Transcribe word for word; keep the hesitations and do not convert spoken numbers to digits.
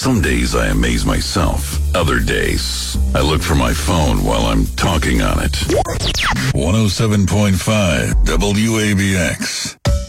Some days I amaze myself. Other days, I look for my phone while I'm talking on it. one oh seven point five W A B X.